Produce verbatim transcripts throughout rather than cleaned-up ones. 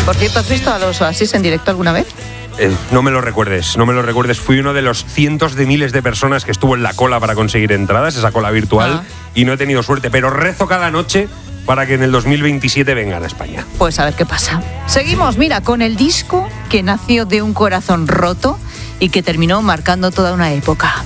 Por cierto, ¿has visto a los Oasis en directo alguna vez? Eh, no me lo recuerdes, no me lo recuerdes. Fui uno de los cientos de miles de personas que estuvo en la cola para conseguir entradas, esa cola virtual, ah. y no he tenido suerte, pero rezo cada noche para que en el dos mil veintisiete vengan a España. Pues a ver qué pasa. Seguimos, mira, con el disco que nació de un corazón roto y que terminó marcando toda una época.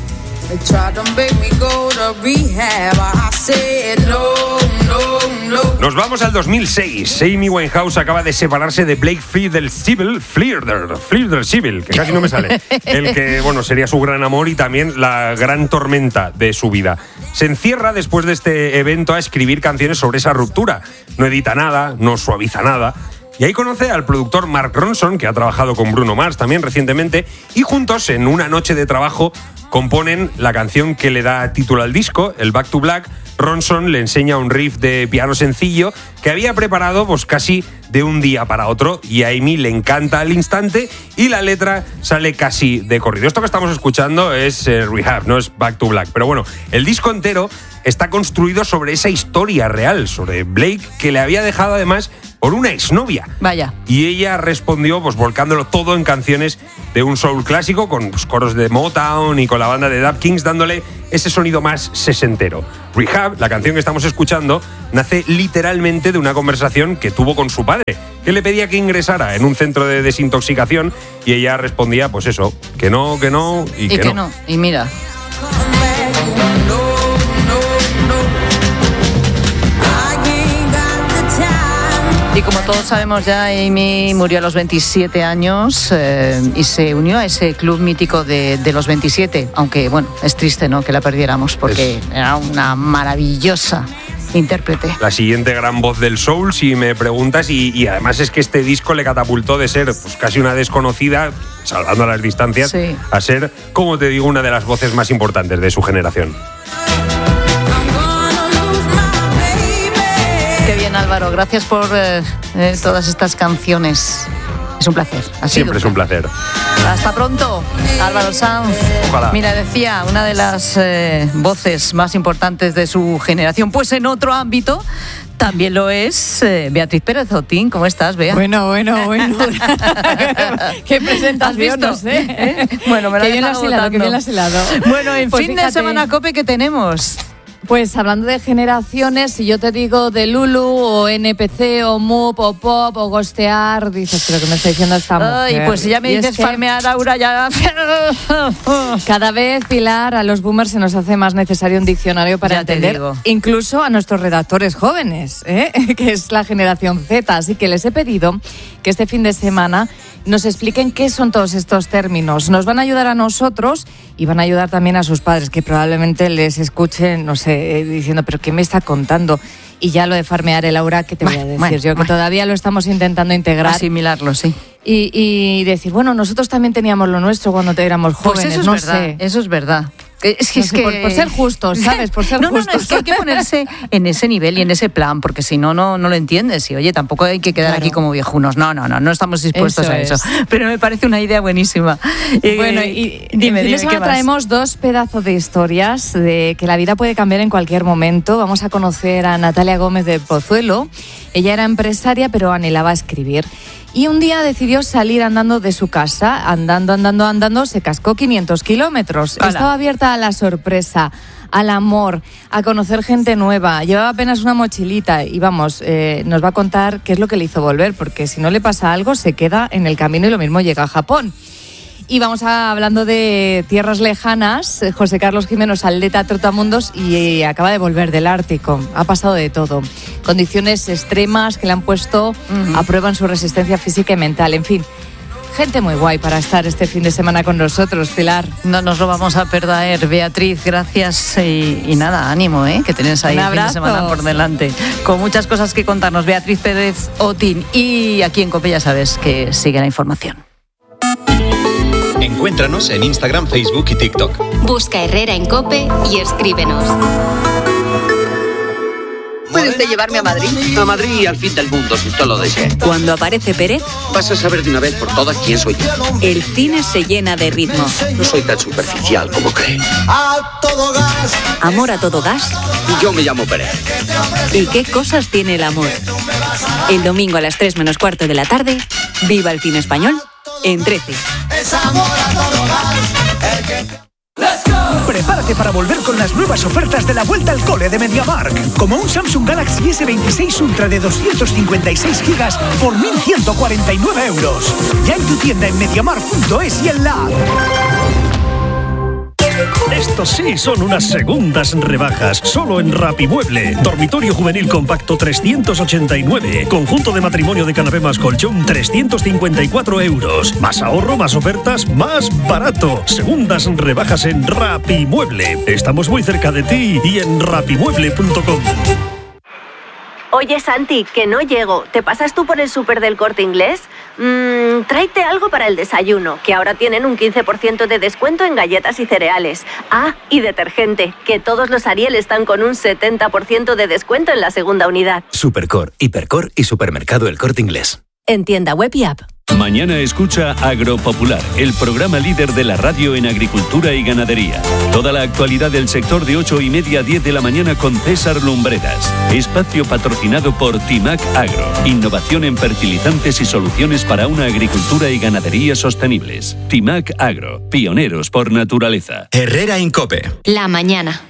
Nos vamos al dos mil seis. Amy Winehouse acaba de separarse de Blake Fleetwood Fleetwood, Fleetwood, que casi no me sale. El que, bueno, sería su gran amor y también la gran tormenta de su vida. Se encierra después de este evento a escribir canciones sobre esa ruptura. No edita nada, no suaviza nada. Y ahí conoce al productor Mark Ronson, que ha trabajado con Bruno Mars también recientemente, y juntos, en una noche de trabajo, componen la canción que le da título al disco, el Back to Black. Ronson le enseña un riff de piano sencillo que había preparado pues casi de un día para otro, y a Amy le encanta al instante y la letra sale casi de corrido. Esto que estamos escuchando es eh, Rehab, no es Back to Black, pero bueno, el disco entero está construido sobre esa historia real, sobre Blake, que le había dejado además por una exnovia. Vaya. Y ella respondió pues volcándolo todo en canciones de un soul clásico, con pues, coros de Motown y con la banda de Dap Kings, dándole ese sonido más sesentero. Rehab, la canción que estamos escuchando, nace literalmente de una conversación que tuvo con su padre, que le pedía que ingresara en un centro de desintoxicación, y ella respondía, pues eso, que no, que no y, y que, que no. no. Y mira. Y como todos sabemos ya, Amy murió a los veintisiete años eh, y se unió a ese club mítico de, de los veintisiete, aunque bueno, es triste, ¿no?, que la perdiéramos, porque es... era una maravillosa intérprete. La siguiente gran voz del soul, si me preguntas, y, y además es que este disco le catapultó de ser pues, casi una desconocida, salvando las distancias, sí, a ser, como te digo, una de las voces más importantes de su generación. Álvaro, gracias por eh, eh, todas estas canciones. Es un placer. Siempre es un placer. Hasta pronto, Álvaro Sanz. Ojalá. Mira, decía, una de las eh, voces más importantes de su generación, pues en otro ámbito también lo es eh, Beatriz Pérez Otín. ¿Cómo estás, Bea? Bueno, bueno, bueno. Qué presentación, no sé. ¿Eh? Bueno, me lo que bien has hilado, que bien has hilado. Bueno, en pues fin fíjate, de semana COPE, ¿qué tenemos? Pues hablando de generaciones, si yo te digo de Lulu o N P C o M U P o Pop o Gostear, dices, pero que me está diciendo esta mujer. Ay, pues si ya me y dices es que farmear, Aura, ya... Cada vez, Pilar, a los boomers se nos hace más necesario un diccionario para ya entender, incluso a nuestros redactores jóvenes, ¿eh? que es la generación Z. Así que les he pedido que este fin de semana nos expliquen qué son todos estos términos. Nos van a ayudar a nosotros y van a ayudar también a sus padres, que probablemente les escuchen, no sé, diciendo, pero ¿qué me está contando? Y ya lo de farmear el aura, ¿qué te voy a decir? Bueno, yo que bueno. todavía lo estamos intentando integrar. Asimilarlo, sí. Y, y decir, bueno, nosotros también teníamos lo nuestro cuando éramos jóvenes, pues eso es no verdad, sé. Eso es verdad. Es que, no es sé, que... Por, por ser justos, ¿sabes? Por ser no, justos. No, no, es que hay que ponerse en ese nivel y en ese plan, porque si no, no, no lo entiendes. Y oye, tampoco hay que quedar claro. aquí como viejunos. No, no, no, no estamos dispuestos eso a eso. Es. Pero me parece una idea buenísima. Bueno, y dime, dime, dime traemos dos pedazos de historias de que la vida puede cambiar en cualquier momento. Vamos a conocer a Natalia Gómez de Pozuelo. Ella era empresaria, pero anhelaba escribir. Y un día decidió salir andando de su casa, andando, andando, andando, se cascó quinientos kilómetros. Hola. Estaba abierta a la sorpresa, al amor, a conocer gente nueva. Llevaba apenas una mochilita y vamos, eh, nos va a contar qué es lo que le hizo volver, porque si no le pasa algo se queda en el camino y lo mismo llega a Japón. Y vamos a, hablando de tierras lejanas, José Carlos Jiménez, atleta trotamundos, y acaba de volver del Ártico. Ha pasado de todo. Condiciones extremas que le han puesto uh-huh. a prueba en su resistencia física y mental. En fin, gente muy guay para estar este fin de semana con nosotros, Pilar. No nos lo vamos a perder, Beatriz. Gracias y, y nada, ánimo, ¿eh? Que tienes ahí el fin de semana por delante. Con muchas cosas que contarnos, Beatriz Pérez Otín. Y aquí en COPE ya sabes que sigue la información. Encuéntranos en Instagram, Facebook y TikTok. Busca Herrera en COPE y escríbenos. ¿Puede usted llevarme a Madrid? A Madrid y al fin del mundo, si usted lo desea. Cuando aparece Pérez, vas a saber de una vez por todas quién soy yo. El cine se llena de ritmo. No soy tan superficial como cree. A todo gas. Amor a todo gas. Yo me llamo Pérez. ¿Y qué cosas tiene el amor? El domingo a las tres menos cuarto de la tarde, viva el cine español en trece. Prepárate para volver con las nuevas ofertas de la vuelta al cole de MediaMarkt, como un Samsung Galaxy ese veintiséis Ultra de doscientos cincuenta y seis gigas por mil ciento cuarenta y nueve euros. Ya en tu tienda en mediamarkt punto es y en la app. Estos sí son unas segundas rebajas, solo en Rapimueble. Dormitorio juvenil compacto trescientos ochenta y nueve. Conjunto de matrimonio de canapé más colchón trescientos cincuenta y cuatro euros. Más ahorro, más ofertas, más barato. Segundas rebajas en Rapimueble. Estamos muy cerca de ti y en rapimueble punto com. Oye, Santi, que no llego. ¿Te pasas tú por el súper del Corte Inglés? Mmm, tráete algo para el desayuno, que ahora tienen un quince por ciento de descuento en galletas y cereales. Ah, y detergente, que todos los Ariel están con un setenta por ciento de descuento en la segunda unidad. Supercor, Hipercor y Supermercado El Corte Inglés. En tienda web y app. Mañana escucha Agropopular, el programa líder de la radio en agricultura y ganadería. Toda la actualidad del sector de ocho y media a diez de la mañana con César Lumbreras. Espacio patrocinado por Timac Agro. Innovación en fertilizantes y soluciones para una agricultura y ganadería sostenibles. Timac Agro, pioneros por naturaleza. Herrera Incope. La mañana.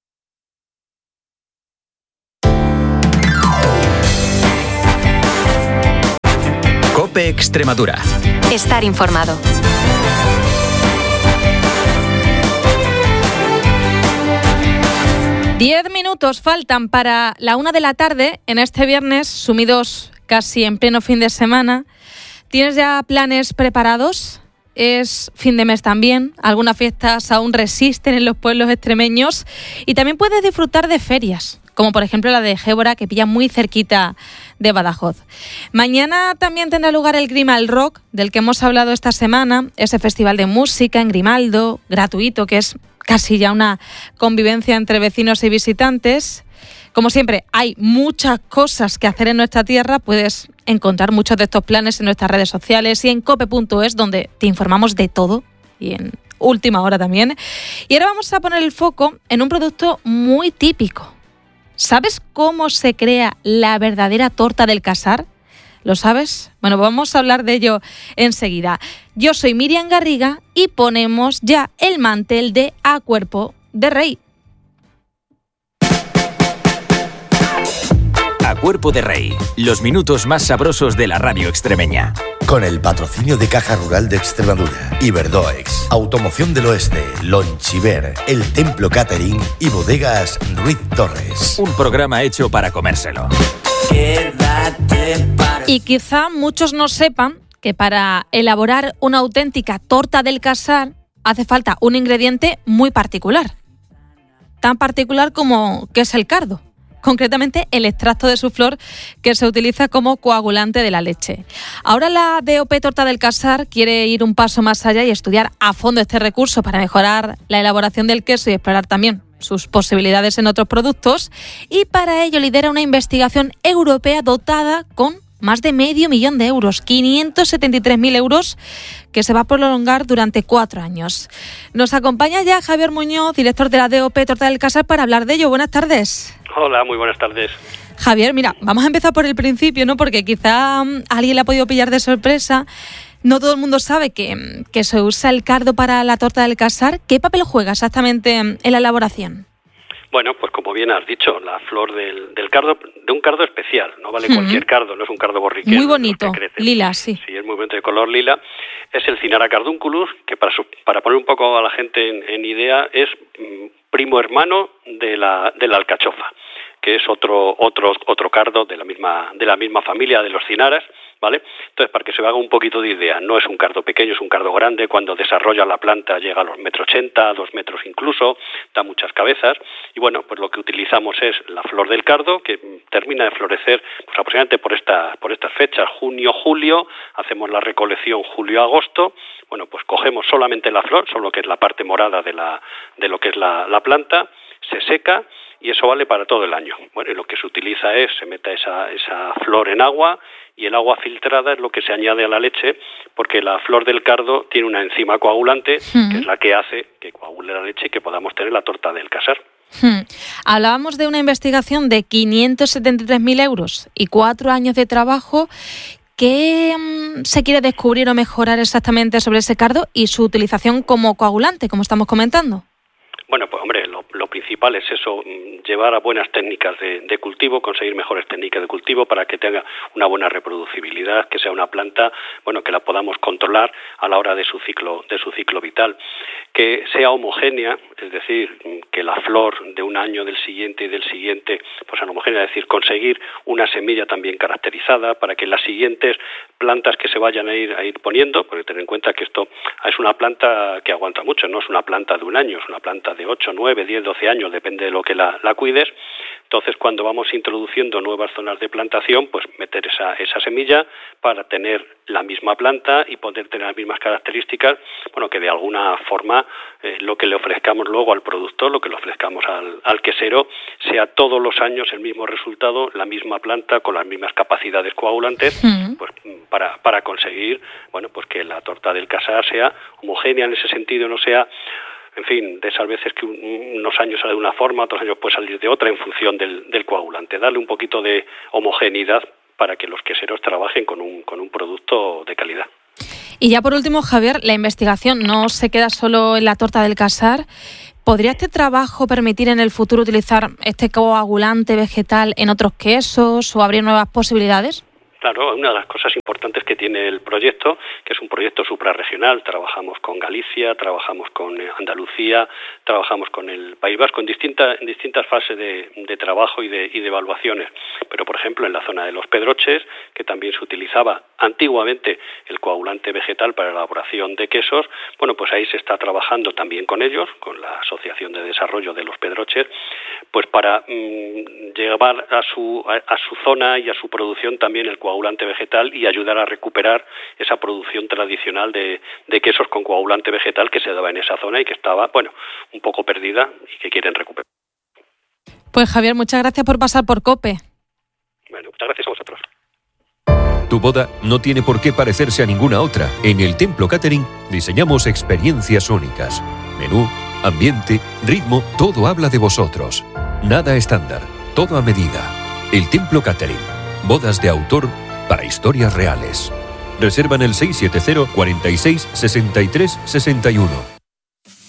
Cope Extremadura. Estar informado. Diez minutos faltan para la una de la tarde en este viernes, sumidos casi en pleno fin de semana. ¿Tienes ya planes preparados? Es fin de mes también, algunas fiestas aún resisten en los pueblos extremeños y también puedes disfrutar de ferias, como por ejemplo la de Gébora, que pilla muy cerquita de Badajoz. Mañana también tendrá lugar el Grimal Rock, del que hemos hablado esta semana, ese festival de música en Grimaldo, gratuito, que es casi ya una convivencia entre vecinos y visitantes. Como siempre, hay muchas cosas que hacer en nuestra tierra. Puedes encontrar muchos de estos planes en nuestras redes sociales y en cope punto es, donde te informamos de todo y en última hora también. Y ahora vamos a poner el foco en un producto muy típico. ¿Sabes cómo se crea la verdadera torta del casar? ¿Lo sabes? Bueno, vamos a hablar de ello enseguida. Yo soy Miriam Garriga y ponemos ya el mantel de A Cuerpo de Rey. A Cuerpo de Rey, los minutos más sabrosos de la radio extremeña. Con el patrocinio de Caja Rural de Extremadura, Iberdoex, Automoción del Oeste, Lonchiver, El Templo Catering y Bodegas Ruiz Torres. Un programa hecho para comérselo. Y quizá muchos no sepan que para elaborar una auténtica torta del casar hace falta un ingrediente muy particular. Tan particular como que es el cardo. Concretamente el extracto de su flor, que se utiliza como coagulante de la leche. Ahora la D O P Torta del Casar quiere ir un paso más allá y estudiar a fondo este recurso para mejorar la elaboración del queso y explorar también sus posibilidades en otros productos, y para ello lidera una investigación europea dotada con más de medio millón de euros, quinientos setenta y tres mil euros, que se va a prolongar durante cuatro años. Nos acompaña ya Javier Muñoz, director de la D O P Torta del Casar, para hablar de ello. Buenas tardes. Hola, muy buenas tardes. Javier, mira, vamos a empezar por el principio, ¿no? Porque quizá um, a alguien le ha podido pillar de sorpresa. No todo el mundo sabe que, que se usa el cardo para la torta del casar. ¿Qué papel juega exactamente en la elaboración? Bueno, pues como bien has dicho, la flor del, del cardo, de un cardo especial, no vale uh-huh. cualquier cardo, no es un cardo borriquero. Muy bonito, lila, sí. Sí, es muy bonito, de color lila. Es el Cynara cardunculus, que para, su, para poner un poco a la gente en, en idea, es mm, primo hermano de la, de la alcachofa, que es otro otro otro cardo de la misma de la misma familia de los cinaras, ¿vale? Entonces, para que se haga un poquito de idea, no es un cardo pequeño, es un cardo grande. Cuando desarrolla la planta llega a los metros ochenta, dos metros incluso, da muchas cabezas. Y bueno, pues lo que utilizamos es la flor del cardo, que termina de florecer pues aproximadamente por esta, por estas fechas, junio, julio. Hacemos la recolección julio-agosto. Bueno, pues cogemos solamente la flor, solo que es la parte morada de la de lo que es la, la planta, se seca y eso vale para todo el año. Bueno, y lo que se utiliza es, se mete esa, esa flor en agua, y el agua filtrada es lo que se añade a la leche, porque la flor del cardo tiene una enzima coagulante, uh-huh. que es la que hace que coagule la leche y que podamos tener la torta del casar. Hmm. Hablábamos de una investigación de quinientos setenta y tres mil euros y cuatro años de trabajo. ¿Qué um, se quiere descubrir o mejorar exactamente sobre ese cardo y su utilización como coagulante, como estamos comentando? Bueno, pues hombre, lo, lo principal es eso, llevar a buenas técnicas de, de cultivo, conseguir mejores técnicas de cultivo para que tenga una buena reproducibilidad, que sea una planta, bueno, que la podamos controlar a la hora de su ciclo, de su ciclo vital, que sea homogénea, es decir, que la flor de un año, del siguiente y del siguiente, pues sea homogénea, es decir, conseguir una semilla también caracterizada para que las siguientes plantas que se vayan a ir a ir poniendo, porque tener en cuenta que esto es una planta que aguanta mucho, no es una planta de un año, es una planta de ocho, nueve, diez, doce años, depende de lo que la, la cuides. Entonces, cuando vamos introduciendo nuevas zonas de plantación, pues meter esa, esa semilla para tener la misma planta y poder tener las mismas características, bueno, que de alguna forma eh, lo que le ofrezcamos luego al productor, lo que le ofrezcamos al, al quesero, sea todos los años el mismo resultado, la misma planta con las mismas capacidades coagulantes, mm. pues para, para conseguir, bueno, pues que la torta del casar sea homogénea en ese sentido, no sea, en fin, de esas veces que unos años sale de una forma, otros años puede salir de otra en función del, del coagulante. Darle un poquito de homogeneidad para que los queseros trabajen con un, con un producto de calidad. Y ya por último, Javier, la investigación no se queda solo en la torta del casar. ¿Podría este trabajo permitir en el futuro utilizar este coagulante vegetal en otros quesos o abrir nuevas posibilidades? Claro, una de las cosas importantes que tiene el proyecto, que es un proyecto suprarregional, trabajamos con Galicia, trabajamos con Andalucía, trabajamos con el País Vasco en distintas en distintas fases de, de trabajo y de, y de evaluaciones. Pero, por ejemplo, en la zona de los Pedroches, que también se utilizaba antiguamente el coagulante vegetal para la elaboración de quesos, bueno, pues ahí se está trabajando también con ellos, con la Asociación de Desarrollo de los Pedroches, pues para mmm, llevar a su a, a su zona y a su producción también el coagulante vegetal y ayudar a recuperar esa producción tradicional de, de quesos con coagulante vegetal que se daba en esa zona y que estaba, bueno, un poco perdida y que quieren recuperar. Pues Javier, muchas gracias por pasar por COPE. Bueno, muchas gracias a vosotros. Tu boda no tiene por qué parecerse a ninguna otra. En el Templo Catering diseñamos experiencias únicas. Menú, ambiente, ritmo, todo habla de vosotros. Nada estándar, todo a medida. El Templo Catering. Bodas de autor para historias reales. Reserva en el seis siete cero, cuarenta y seis, sesenta y tres, sesenta y uno.